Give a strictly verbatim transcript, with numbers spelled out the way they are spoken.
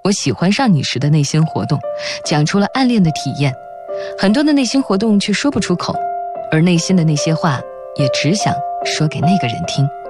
我喜欢上你时的内心活动，讲出了暗恋的体验，很多的内心活动却说不出口，而内心的那些话也只想说给那个人听。